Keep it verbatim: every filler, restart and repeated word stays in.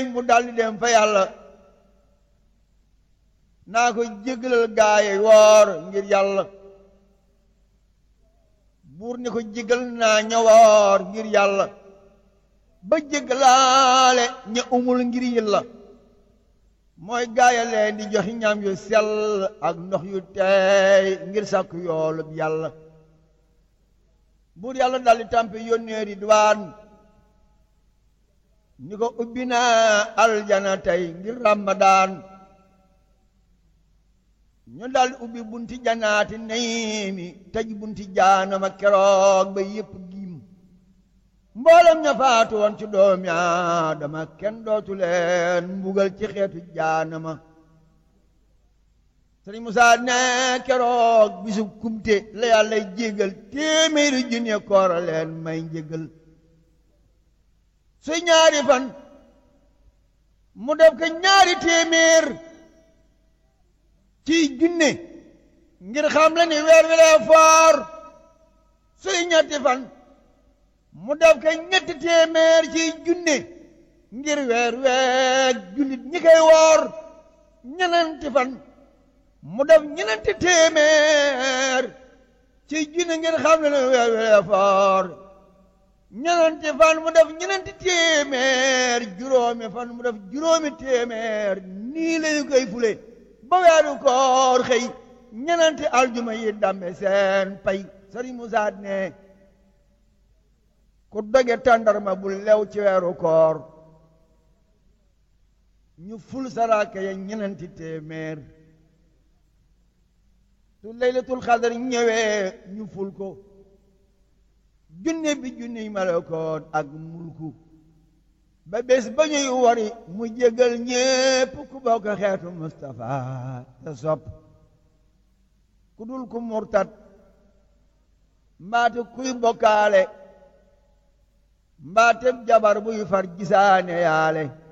mu daldi dem fa yàlla naa ko jégalal gaaye woor ngir yàlla buur ni ko jégal naa ña woor ngir yàlla ba jégalaale ña umul ngir yàlla mooy gaaya leen di joxi ñam yu sell ak ndox yu teey ngir sàkku yoolub yàlla buur yàlla daldi tàmpe yónnee Ridwaan ni ko ubbi naa aljana tey ngir Ramadaan ñu daldi ubbi bunti janaati nayimi tëj bunti jaanama keroog ba yépp giim mboolem ña faatu woon ci doomi Aadama kenn dootu leen mbugal ci xeetu jaanama Sëriñ Musaa ne keroog bisu kumte la yàlla jégal téeméeri junne koora leen may njégal su ñaari fan mu def ko ñaari téeméer ci junne ngir xam la ni weer wi lee foor suy ñetti fan mu def ko ñetti téeméer ci junne ngir weer weeg jullit ñi koy woor ñenenti fan mu def ñenenti téeméer ci junne ngir xam la ni weer wi lee foor ñenenti fan mu def ñenenti téeméer juróomi fan mu def juróomi téeméer nii lañu koy fule ba weeru koor xëy ñenenti aljuma yi dambe seen pay Sëriñ Musaa ne ku doge tàndarma bu lew ci weeru koor ñu ful saraka ya ñenenti téeméer su laylatul xadar ñëwee ñu ful ko junne bi junne malakoot ak mulku ba bés ba ñuy wari mu jégal ñépp ku bokk xeetu Mustafa te sopp ku dul ku murtat mbaate kuy bokkaale mbaate jabar buy far gisaane yaale